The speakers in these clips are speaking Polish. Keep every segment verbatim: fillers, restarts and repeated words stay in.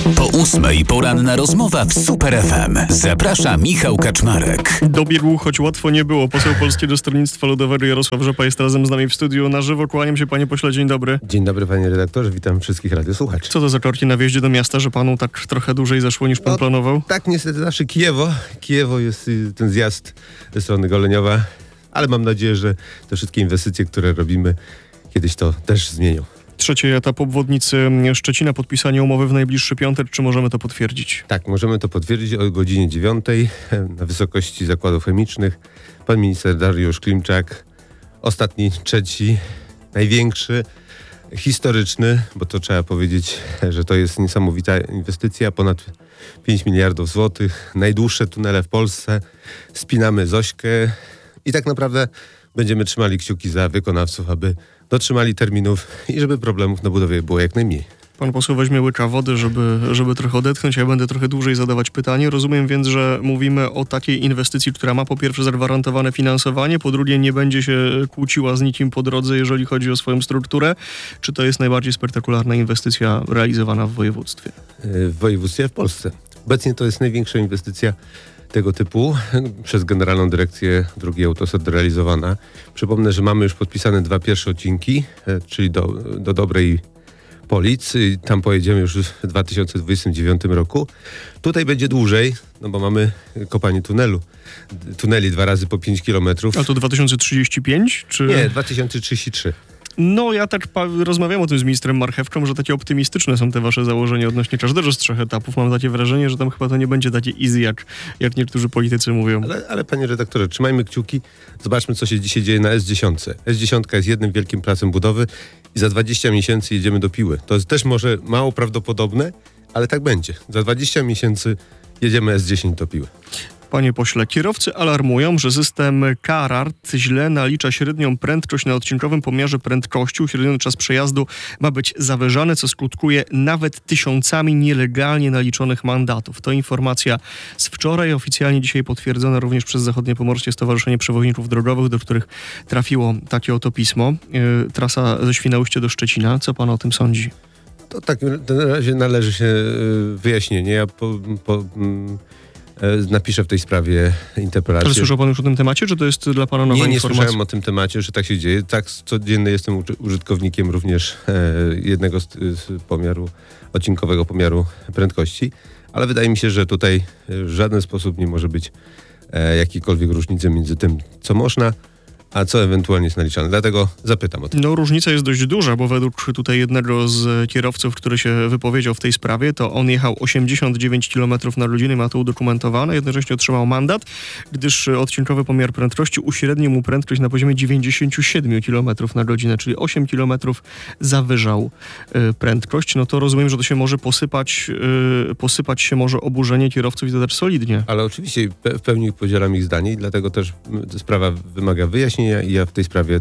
Po ósmej poranna rozmowa w Super F M. Zaprasza Michał Kaczmarek. Dobiegł, choć łatwo nie było. Poseł Polskiego Stronnictwa Ludowego Jarosław Rzepa jest razem z nami w studiu na żywo. Kłaniam się, panie pośle, dzień dobry. Dzień dobry, panie redaktorze, witam wszystkich radiosłuchaczy. Co to za korki na wjeździe do miasta, że panu tak trochę dłużej zeszło niż pan no, planował? Tak, niestety nasze Kijewo. Kijewo jest y, ten zjazd ze strony Goleniowa, ale mam nadzieję, że te wszystkie inwestycje, które robimy, kiedyś to też zmienią. Trzeci etap obwodnicy Szczecina, podpisanie umowy w najbliższy piątek. Czy możemy to potwierdzić? Tak, możemy to potwierdzić o godzinie dziewiątej na wysokości zakładów chemicznych. Pan minister Dariusz Klimczak, ostatni, trzeci, największy, historyczny, bo to trzeba powiedzieć, że to jest niesamowita inwestycja, ponad pięć miliardów złotych, najdłuższe tunele w Polsce, spinamy Zośkę i tak naprawdę będziemy trzymali kciuki za wykonawców, aby dotrzymali terminów i żeby problemów na budowie było jak najmniej. Pan poseł weźmie łyka wody, żeby, żeby trochę odetchnąć, a ja będę trochę dłużej zadawać pytanie. Rozumiem więc, że mówimy o takiej inwestycji, która ma po pierwsze zagwarantowane finansowanie, po drugie nie będzie się kłóciła z nikim po drodze, jeżeli chodzi o swoją strukturę. Czy to jest najbardziej spektakularna inwestycja realizowana w województwie? W województwie w Polsce. Obecnie to jest największa inwestycja tego typu przez Generalną Dyrekcję Dróg i Autostrad realizowana. Przypomnę, że mamy już podpisane dwa pierwsze odcinki, czyli do, do Dobrej Polic. Tam pojedziemy już w dwa tysiące dwudziestym dziewiątym roku. Tutaj będzie dłużej, no bo mamy kopanie tunelu. Tuneli dwa razy po pięć kilometrów. A to dwa tysiące trzydzieści pięć? Czy... Nie, dwa tysiące trzydzieści trzy. No, ja tak pa- rozmawiam o tym z ministrem Marchewką, że takie optymistyczne są te wasze założenia odnośnie każdego z trzech etapów. Mam takie wrażenie, że tam chyba to nie będzie takie easy, jak, jak niektórzy politycy mówią. Ale, ale panie redaktorze, trzymajmy kciuki. Zobaczmy, co się dzisiaj dzieje na S dziesięć. S dziesięć jest jednym wielkim placem budowy i za dwadzieścia miesięcy jedziemy do Piły. To jest też może mało prawdopodobne, ale tak będzie. Za dwadzieścia miesięcy jedziemy S dziesięć do Piły. Panie pośle, kierowcy alarmują, że system CarArt źle nalicza średnią prędkość na odcinkowym pomiarze prędkości. Uśredniony czas przejazdu ma być zawyżany, co skutkuje nawet tysiącami nielegalnie naliczonych mandatów. To informacja z wczoraj, oficjalnie dzisiaj potwierdzona również przez Zachodniopomorskie Stowarzyszenie Przewoźników Drogowych, do których trafiło takie oto pismo. Yy, trasa ze Świnoujścia do Szczecina. Co pan o tym sądzi? To tak na razie należy się wyjaśnienie. Ja po... po mm... napiszę w tej sprawie interpelację. Ale słyszał pan już o tym temacie, czy to jest dla pana nowa nie, nie informacja? Nie, słyszałem o tym temacie, że tak się dzieje. Tak, codziennie jestem użytkownikiem również e, jednego z, z pomiaru, odcinkowego pomiaru prędkości, ale wydaje mi się, że tutaj w żaden sposób nie może być e, jakiejkolwiek różnicy między tym, co można, a co ewentualnie jest naliczane. Dlatego zapytam o to. No różnica jest dość duża, bo według tutaj jednego z kierowców, który się wypowiedział w tej sprawie, to on jechał osiemdziesiąt dziewięć kilometrów na godzinę, ma to udokumentowane, jednocześnie otrzymał mandat, gdyż odcinkowy pomiar prędkości uśrednił mu prędkość na poziomie dziewięćdziesiąt siedem kilometrów na godzinę, czyli osiem kilometrów zawyżał y, prędkość. No to rozumiem, że to się może posypać, y, posypać się może oburzenie kierowców i to też solidnie. Ale oczywiście w pełni podzielam ich zdanie i dlatego też sprawa wymaga wyjaśnienia i ja w tej sprawie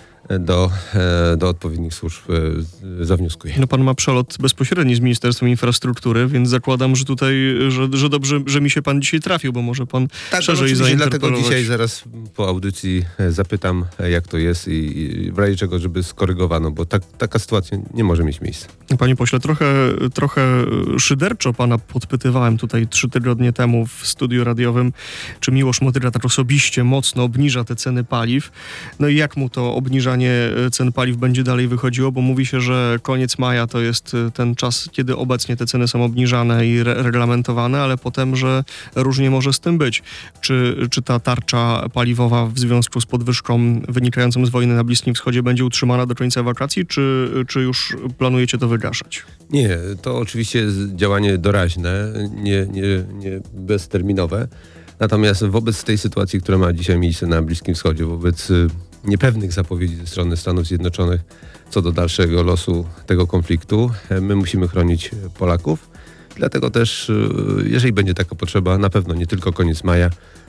do, do odpowiednich służb zawnioskuję. No pan ma przelot bezpośredni z Ministerstwem Infrastruktury, więc zakładam, że tutaj, że, że dobrze, że mi się pan dzisiaj trafił, bo może pan tak, szerzej no zainterpelować. Dlatego dzisiaj zaraz po audycji zapytam, jak to jest i, i w razie czego, żeby skorygowano, bo tak, taka sytuacja nie może mieć miejsca. Panie pośle, trochę, trochę szyderczo pana podpytywałem tutaj trzy tygodnie temu w studiu radiowym, czy Miłosz Motyra tak osobiście mocno obniża te ceny paliw. No i jak mu to obniżanie cen paliw będzie dalej wychodziło, bo mówi się, że koniec maja to jest ten czas, kiedy obecnie te ceny są obniżane i re- reglamentowane, ale potem, że różnie może z tym być. Czy, czy ta tarcza paliwowa w związku z podwyżką wynikającą z wojny na Bliskim Wschodzie będzie utrzymana do końca wakacji, czy, czy już planujecie to wygaszać? Nie, to oczywiście jest działanie doraźne, nie, nie, nie bezterminowe. Natomiast wobec tej sytuacji, która ma dzisiaj miejsce na Bliskim Wschodzie, wobec niepewnych zapowiedzi ze strony Stanów Zjednoczonych co do dalszego losu tego konfliktu, my musimy chronić Polaków. Dlatego też, jeżeli będzie taka potrzeba, na pewno nie tylko koniec maja,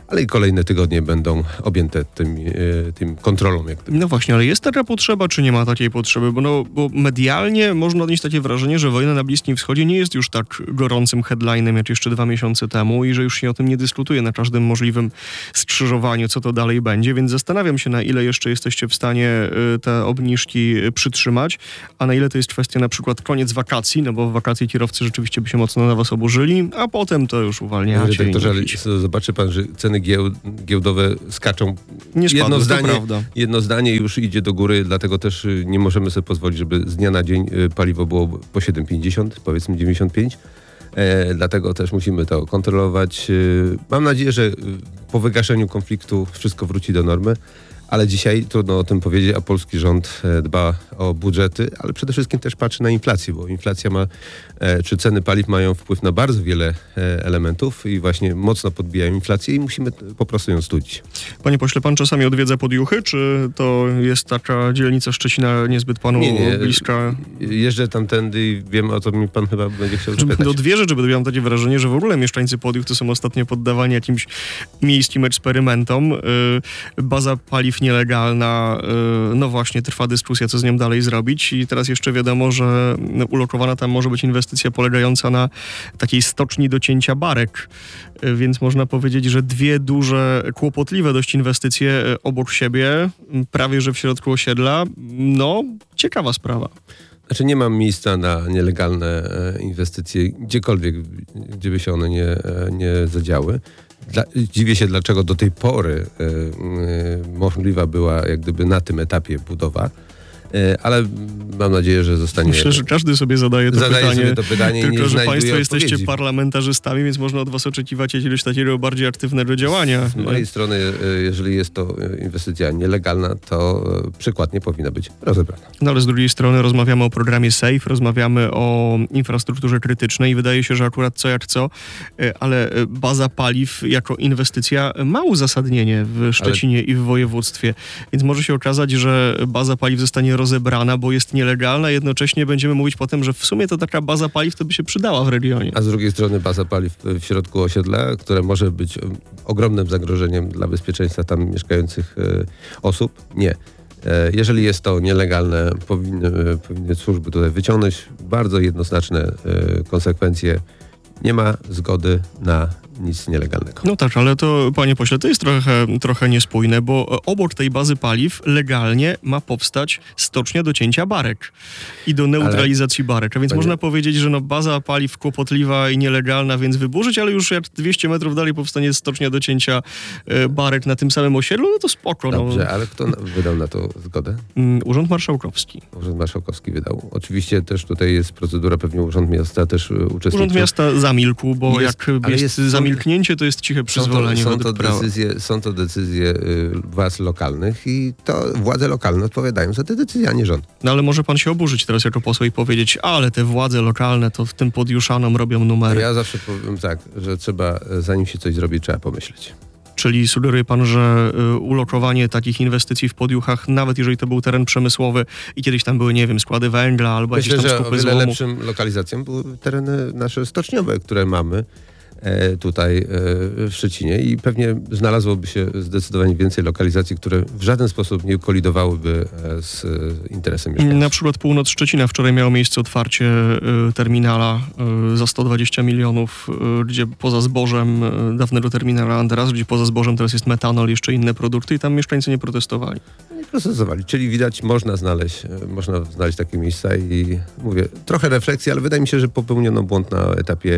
ale i kolejne tygodnie będą objęte tym, tym kontrolą. Jak no właśnie, ale jest taka potrzeba, czy nie ma takiej potrzeby? Bo, no, bo medialnie można odnieść takie wrażenie, że wojna na Bliskim Wschodzie nie jest już tak gorącym headlinem jak jeszcze dwa miesiące temu i że już się o tym nie dyskutuje na każdym możliwym skrzyżowaniu, co to dalej będzie, więc zastanawiam się, na ile jeszcze jesteście w stanie te obniżki przytrzymać, a na ile to jest kwestia na przykład koniec wakacji, no bo w wakacje kierowcy rzeczywiście by się mocno na was oburzyli, a potem to już uwalniacie. Zobaczy pan, że ceny giełdowe skaczą. Nie spadły, jedno to zdanie, prawda. jedno zdanie już idzie do góry, dlatego też nie możemy sobie pozwolić, żeby z dnia na dzień paliwo było po siedem pięćdziesiąt, powiedzmy dziewięćdziesiąt pięć. E, dlatego też musimy to kontrolować. E, mam nadzieję, że po wygaszeniu konfliktu wszystko wróci do normy. Ale dzisiaj trudno o tym powiedzieć, a polski rząd dba o budżety, ale przede wszystkim też patrzy na inflację, bo inflacja ma, czy ceny paliw mają wpływ na bardzo wiele elementów i właśnie mocno podbijają inflację i musimy po prostu ją studzić. Panie pośle, pan czasami odwiedza Podjuchy, czy to jest taka dzielnica Szczecina niezbyt panu nie, nie. bliska? Jeżdżę tamtędy i wiem, o to mi pan chyba będzie chciał zapytać. Do dwie rzeczy, bo mam takie wrażenie, że w ogóle mieszkańcy Podjuch to są ostatnio poddawani jakimś miejskim eksperymentom. Baza paliw nielegalna, no właśnie, trwa dyskusja, co z nią dalej zrobić i teraz jeszcze wiadomo, że ulokowana tam może być inwestycja polegająca na takiej stoczni do cięcia barek, więc można powiedzieć, że dwie duże, kłopotliwe dość inwestycje obok siebie, prawie że w środku osiedla, no ciekawa sprawa. Znaczy nie mam miejsca na nielegalne inwestycje, gdziekolwiek, gdzie by się one nie, nie zadziały. Dla, dziwię się, dlaczego do tej pory y, y, możliwa była jak gdyby na tym etapie budowa, y, ale mam nadzieję, że zostanie... Myślę, że każdy sobie zadaje to zadaje pytanie, sobie to pytanie tylko i nie że państwo jesteście odpowiedzi. parlamentarzystami, więc można od was oczekiwać jakiegoś takiego bardziej aktywnego działania. Z mojej strony, y, jeżeli jest to inwestycja nielegalna, to y, przykład nie powinna być rozebrana. No ale z drugiej strony rozmawiamy o programie SAFE, rozmawiamy o infrastrukturze krytycznej i wydaje się, że akurat co jak co, ale baza paliw jako inwestycja ma uzasadnienie w Szczecinie ale... i w województwie, więc może się okazać, że baza paliw zostanie rozebrana, bo jest nielegalna, jednocześnie będziemy mówić potem, że w sumie to taka baza paliw to by się przydała w regionie. A z drugiej strony baza paliw w środku osiedla, które może być ogromnym zagrożeniem dla bezpieczeństwa tam mieszkających y, osób, nie. Jeżeli jest to nielegalne, powinny, powinny służby tutaj wyciągnąć bardzo jednoznaczne y, konsekwencje. Nie ma zgody na nic nielegalnego. No tak, ale to, panie pośle, to jest trochę, trochę niespójne, bo obok tej bazy paliw legalnie ma powstać stocznia do cięcia barek i do neutralizacji ale... barek. A więc panie... można powiedzieć, że no baza paliw kłopotliwa i nielegalna, więc wyburzyć, ale już jak dwieście metrów dalej powstanie stocznia do cięcia e, barek na tym samym osiedlu, no to spoko. Dobrze, no. ale kto wydał na to zgodę? Urząd Marszałkowski. Urząd Marszałkowski wydał. Oczywiście też tutaj jest procedura, pewnie Urząd Miasta też uczestniczy. Urząd Miasta zamilkł, bo jest, jak jest, jest zamilknięcie, to jest ciche przyzwolenie są to, są według to prawa. decyzje, są to decyzje y, władz lokalnych i to władze lokalne odpowiadają za te decyzje, a nie rząd. No ale może pan się oburzyć teraz jako poseł i powiedzieć, ale te władze lokalne to w tym Podjuszanom robią numery. Ja zawsze powiem tak, że trzeba, zanim się coś zrobi, trzeba pomyśleć. Czyli sugeruje pan, że y, ulokowanie takich inwestycji w Podjuchach, nawet jeżeli to był teren przemysłowy i kiedyś tam były, nie wiem, składy węgla albo Myślę, jakieś tam skupy złomu. Myślę, że o wiele lepszym lokalizacją były tereny nasze stoczniowe, które mamy e, tutaj e, w Szczecinie i pewnie znalazłoby się zdecydowanie więcej lokalizacji, które w żaden sposób nie kolidowałyby e, z e, interesem mieszkańców. Na przykład północ Szczecina. Wczoraj miało miejsce otwarcie y, terminala y, za sto dwadzieścia milionów, y, gdzie poza zbożem y, dawnego terminala Anderas, gdzie poza zbożem teraz jest metanol, jeszcze inne produkty i tam mieszkańcy nie protestowali. Nie protestowali, czyli widać, można znaleźć, można znaleźć takie miejsca i mówię, trochę refleksji, ale wydaje mi się, że popełniono błąd na etapie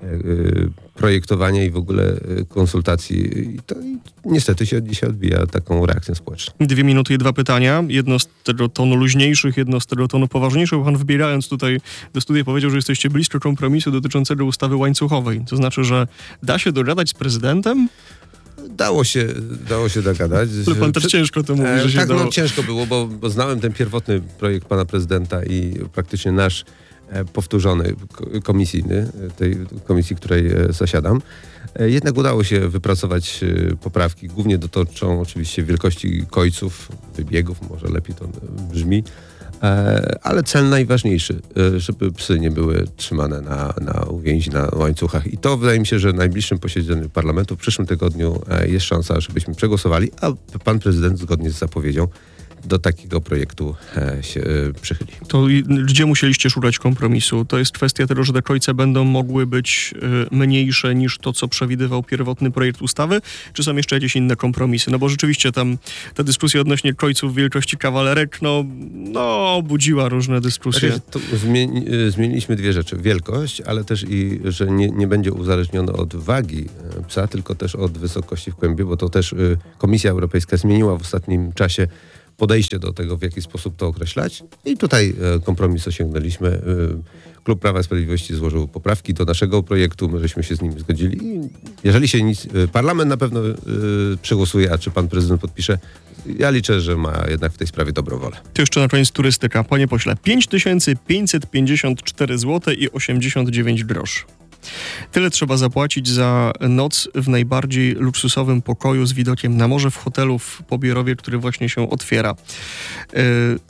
y, projektowania i w ogóle y, konsultacji i to i niestety się dzisiaj odbija taką reakcją społeczną. Dwie minuty i dwa pytania. Jedno z tego tonu luźniejszych, jedno z tego tonu poważniejszych. Pan wbierając tutaj do studia powiedział, że jesteście blisko kompromisu dotyczącego ustawy łańcuchowej. To znaczy, że da się dogadać z prezydentem? Dało się, dało się dogadać. Ale pan też ciężko to mówi, że się Tak, dało. no ciężko było, bo, bo znałem ten pierwotny projekt pana prezydenta i praktycznie nasz e, powtórzony, komisyjny, tej komisji, której e, zasiadam. E, jednak udało się wypracować e, poprawki. Głównie dotyczą oczywiście wielkości kojców, wybiegów, może lepiej to brzmi. E, ale cel najważniejszy, e, żeby psy nie były trzymane na, na uwięzi, na łańcuchach. I to wydaje mi się, że na najbliższym posiedzeniu parlamentu w przyszłym tygodniu e, jest szansa, żebyśmy przegłosowali, a pan prezydent zgodnie z zapowiedzią do takiego projektu e, się e, przychyli. To i- gdzie musieliście szukać kompromisu? To jest kwestia tego, że te kojce będą mogły być y, mniejsze niż to, co przewidywał pierwotny projekt ustawy, czy są jeszcze jakieś inne kompromisy? No bo rzeczywiście tam ta dyskusja odnośnie kojców wielkości kawalerek, no, no budziła różne dyskusje. Znaczy, to zmieni, e, zmieniliśmy dwie rzeczy. Wielkość, ale też i, że nie, nie będzie uzależnione od wagi e, psa, tylko też od wysokości w kłębie, bo to też e, Komisja Europejska zmieniła w ostatnim czasie podejście do tego, w jaki sposób to określać. I tutaj e, kompromis osiągnęliśmy. E, Klub Prawa i Sprawiedliwości złożył poprawki do naszego projektu, my żeśmy się z nimi zgodzili. I jeżeli się nic... E, parlament na pewno e, przegłosuje, a czy pan prezydent podpisze, ja liczę, że ma jednak w tej sprawie dobrą wolę. To jeszcze na koniec turystyka. Panie pośle, pięć tysięcy pięćset pięćdziesiąt cztery złote i osiemdziesiąt dziewięć groszy. Tyle trzeba zapłacić za noc w najbardziej luksusowym pokoju z widokiem na morze w hotelu w Pobierowie, który właśnie się otwiera. Yy,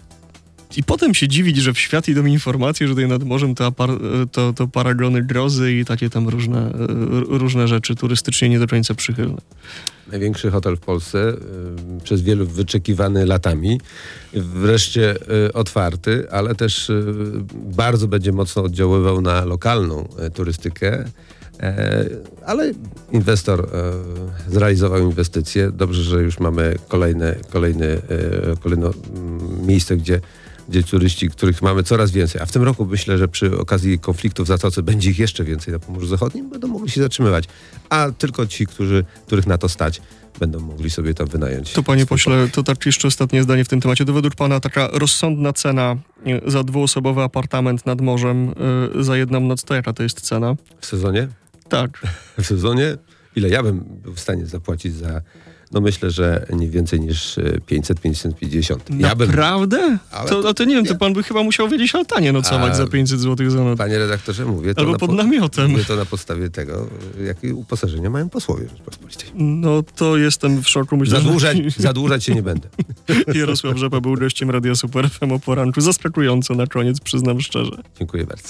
I potem się dziwić, że w świat idą informacje, że tutaj nad morzem to, apar- to, to paragony grozy i takie tam różne, yy, różne rzeczy turystycznie nie do końca przychylne. Największy hotel w Polsce, y, przez wielu wyczekiwany latami, wreszcie y, otwarty, ale też y, bardzo będzie mocno oddziaływał na lokalną y, turystykę. E, ale inwestor e, zrealizował inwestycje. Dobrze, że już mamy kolejne, kolejne, e, kolejne mm, miejsce, gdzie gdzie turyści, których mamy coraz więcej. A w tym roku myślę, że przy okazji konfliktu w Zatoce będzie ich jeszcze więcej na Pomorzu Zachodnim, będą mogli się zatrzymywać. A tylko ci, którzy, których na to stać, będą mogli sobie tam wynająć. To panie pośle, to tak jeszcze ostatnie zdanie w tym temacie. To według pana taka rozsądna cena y, za dwuosobowy apartament nad morzem y, za jedną noc, to jaka to jest cena? W sezonie? Tak. W sezonie? Ile ja bym był w stanie zapłacić za... No myślę, że nie więcej niż pięćset pięćdziesiąt pięćdziesiąt. Ja bym... Naprawdę? Ale To, to- a to nie wiem, nie. to pan by chyba musiał wiedzieć altanie nocować A- za pięćset złotych za noc. Panie redaktorze, mówię to Albo na pod po- namiotem. Mówię to na podstawie tego, jakie uposażenia mają posłowie Rzeczpospolitej. No to jestem w szoku. Myślę, Zadłużać, że zadłużać się nie będę. Jarosław Rzepa był gościem Radia Super F M o poranku. Zaskakująco na koniec, przyznam szczerze. Dziękuję bardzo.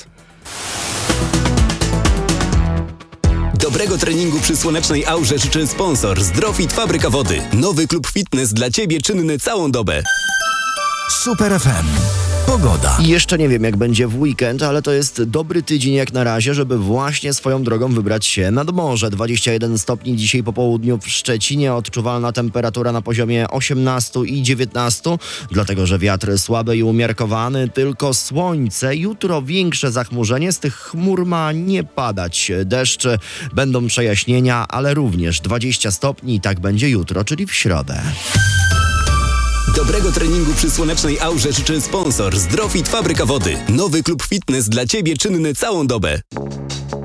Dobrego treningu przy słonecznej aurze życzy sponsor Zdrofit Fabryka Wody. Nowy klub fitness dla Ciebie czynny całą dobę. Super F M. Pogoda. I jeszcze nie wiem, jak będzie w weekend, ale to jest dobry tydzień jak na razie, żeby właśnie swoją drogą wybrać się nad morze. dwadzieścia jeden stopni dzisiaj po południu w Szczecinie, odczuwalna temperatura na poziomie osiemnaście i dziewiętnaście, dlatego że wiatr słaby i umiarkowany, tylko słońce. Jutro większe zachmurzenie, z tych chmur ma nie padać deszcz, będą przejaśnienia, ale również dwadzieścia stopni i tak będzie jutro, czyli w środę. Dobrego treningu przy słonecznej aurze życzy sponsor Zdrofit Fabryka Wody. Nowy klub fitness dla Ciebie czynny całą dobę.